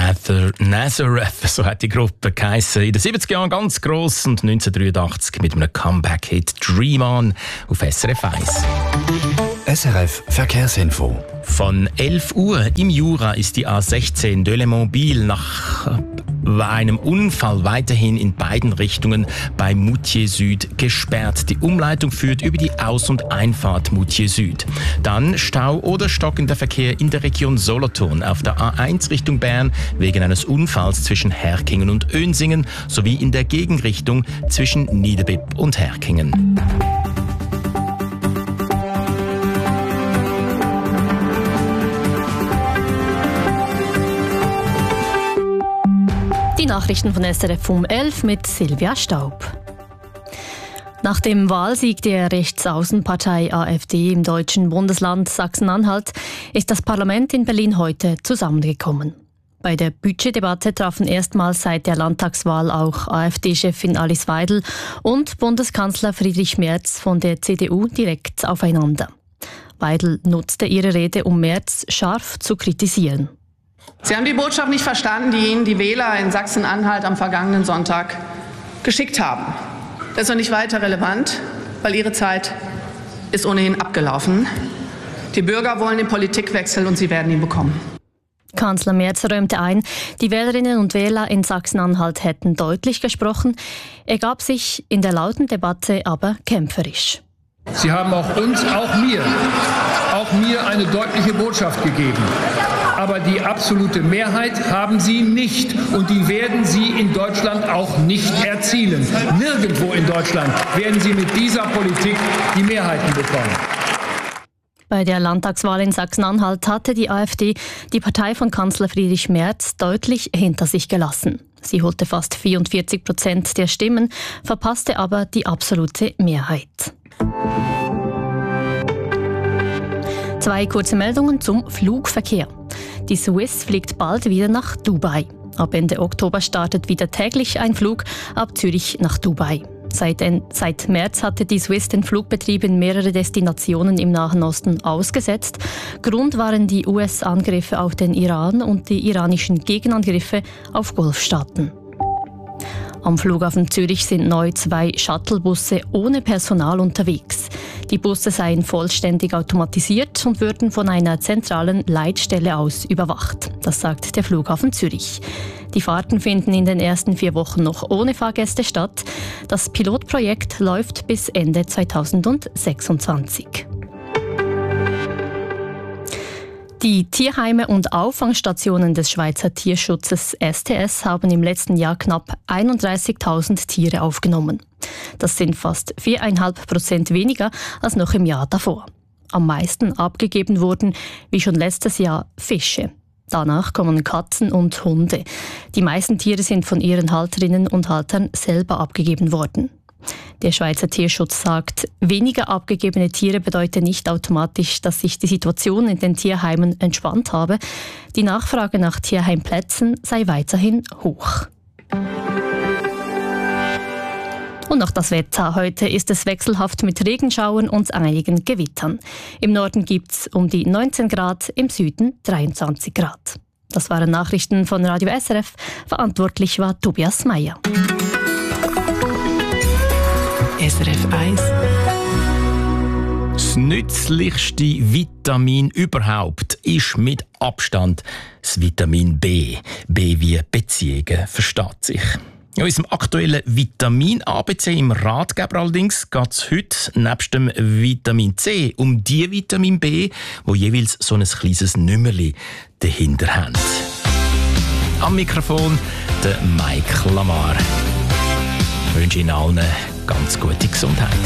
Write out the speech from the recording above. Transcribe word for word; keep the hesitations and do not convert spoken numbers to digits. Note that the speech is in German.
Nazareth, so hat die Gruppe geheissen. In den siebziger Jahren ganz gross und neunzehnhundertdreiundachtzig mit einem Comeback-Hit «Dream On» auf S R F eins. S R F Verkehrsinfo. Von elf Uhr im Jura ist die A sechzehn de Le Mans-Biel nach einem Unfall weiterhin in beiden Richtungen bei Moutier Süd gesperrt. Die Umleitung führt über die Aus- und Einfahrt Moutier Süd. Dann Stau oder stockender Verkehr in der Region Solothurn auf der A eins Richtung Bern wegen eines Unfalls zwischen Herkingen und Önsingen sowie in der Gegenrichtung zwischen Niederbipp und Herkingen. Die Nachrichten von S R F um elf mit Silvia Staub. Nach dem Wahlsieg der Rechtsaußenpartei AfD im deutschen Bundesland Sachsen-Anhalt ist das Parlament in Berlin heute zusammengekommen. Bei der Budgetdebatte trafen erstmals seit der Landtagswahl auch AfD-Chefin Alice Weidel und Bundeskanzler Friedrich Merz von der C D U direkt aufeinander. Weidel nutzte ihre Rede, um Merz scharf zu kritisieren. Sie haben die Botschaft nicht verstanden, die Ihnen die Wähler in Sachsen-Anhalt am vergangenen Sonntag geschickt haben. Das ist noch nicht weiter relevant, weil Ihre Zeit ist ohnehin abgelaufen. Die Bürger wollen den Politikwechsel und sie werden ihn bekommen. Kanzler Merz räumte ein, die Wählerinnen und Wähler in Sachsen-Anhalt hätten deutlich gesprochen. Er gab sich in der lauten Debatte aber kämpferisch. Sie haben auch uns, auch mir, auch mir eine deutliche Botschaft gegeben. Aber die absolute Mehrheit haben Sie nicht und die werden Sie in Deutschland auch nicht erzielen. Nirgendwo in Deutschland werden Sie mit dieser Politik die Mehrheiten bekommen. Bei der Landtagswahl in Sachsen-Anhalt hatte die AfD die Partei von Kanzler Friedrich Merz deutlich hinter sich gelassen. Sie holte fast vierundvierzig Prozent der Stimmen, verpasste aber die absolute Mehrheit. Zwei kurze Meldungen zum Flugverkehr. Die Swiss fliegt bald wieder nach Dubai. Ab Ende Oktober startet wieder täglich ein Flug ab Zürich nach Dubai. Seit, seit März hatte die Swiss den Flugbetrieb in mehrere Destinationen im Nahen Osten ausgesetzt. Grund waren die U S-Angriffe auf den Iran und die iranischen Gegenangriffe auf Golfstaaten. Am Flughafen Zürich sind neu zwei Shuttlebusse ohne Personal unterwegs. Die Busse seien vollständig automatisiert und würden von einer zentralen Leitstelle aus überwacht. Das sagt der Flughafen Zürich. Die Fahrten finden in den ersten vier Wochen noch ohne Fahrgäste statt. Das Pilotprojekt läuft bis Ende zweitausendsechsundzwanzig. Die Tierheime und Auffangstationen des Schweizer Tierschutzes S T S haben im letzten Jahr knapp einunddreißigtausend Tiere aufgenommen. Das sind fast vier Komma fünf Prozent weniger als noch im Jahr davor. Am meisten abgegeben wurden, wie schon letztes Jahr, Fische. Danach kommen Katzen und Hunde. Die meisten Tiere sind von ihren Halterinnen und Haltern selber abgegeben worden. Der Schweizer Tierschutz sagt, weniger abgegebene Tiere bedeutet nicht automatisch, dass sich die Situation in den Tierheimen entspannt habe. Die Nachfrage nach Tierheimplätzen sei weiterhin hoch. Und noch das Wetter. Heute ist es wechselhaft mit Regenschauern und einigen Gewittern. Im Norden gibt es um die neunzehn Grad, im Süden dreiundzwanzig Grad. Das waren Nachrichten von Radio S R F. Verantwortlich war Tobias Meyer. S R F eins. Das nützlichste Vitamin überhaupt ist mit Abstand das Vitamin B. B wie Beziehungen, versteht sich. In unserem aktuellen Vitamin-A B C im Ratgeber allerdings geht es heute nebst dem Vitamin C um die Vitamin B, wo jeweils so ein kleines Nümmerli dahinter haben. Am Mikrofon der Mike Lamar. Ich wünsche Ihnen allen ganz gute Gesundheit.